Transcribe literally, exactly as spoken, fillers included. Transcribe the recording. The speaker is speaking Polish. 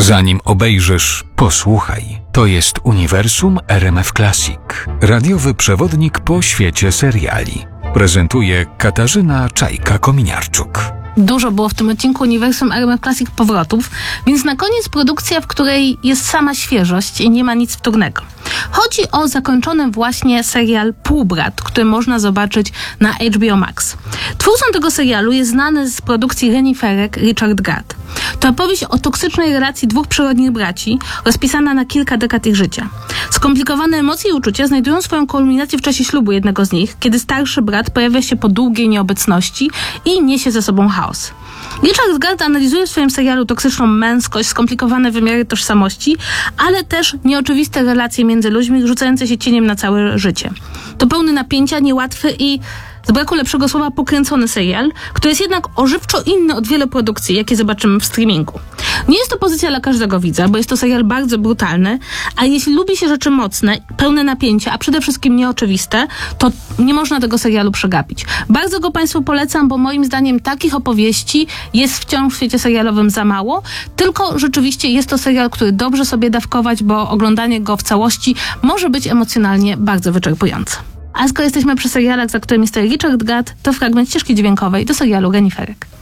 Zanim obejrzysz, posłuchaj. To jest Uniwersum R M F Classic. Radiowy przewodnik po świecie seriali. Prezentuje Katarzyna Czajka-Kominiarczuk. Dużo było w tym odcinku Uniwersum R M F Classic powrotów, więc na koniec produkcja, w której jest sama świeżość i nie ma nic wtórnego. Chodzi o zakończony właśnie serial Półbrat, który można zobaczyć na H B O Max. Twórcą tego serialu jest znany z produkcji reniferek Richard Gad. To opowieść o toksycznej relacji dwóch przyrodnich braci, rozpisana na kilka dekad ich życia. Skomplikowane emocje i uczucia znajdują swoją kulminację w czasie ślubu jednego z nich, kiedy starszy brat pojawia się po długiej nieobecności i niesie ze sobą chaos. Richard Gad analizuje w swoim serialu toksyczną męskość, skomplikowane wymiary tożsamości, ale też nieoczywiste relacje między ludźmi, rzucające się cieniem na całe życie. To pełny napięcia, niełatwy i z braku lepszego słowa pokręcony serial, który jest jednak ożywczo inny od wielu produkcji, jakie zobaczymy w streamingu. Nie jest to pozycja dla każdego widza, bo jest to serial bardzo brutalny, a jeśli lubi się rzeczy mocne, pełne napięcia, a przede wszystkim nieoczywiste, to nie można tego serialu przegapić. Bardzo go Państwu polecam, bo moim zdaniem takich opowieści jest wciąż w świecie serialowym za mało, tylko rzeczywiście jest to serial, który dobrze sobie dawkować, bo oglądanie go w całości może być emocjonalnie bardzo wyczerpujące. A skoro jesteśmy przy serialach, za którymi stoi Richard Gad, to fragment ścieżki dźwiękowej do serialu Reniferek.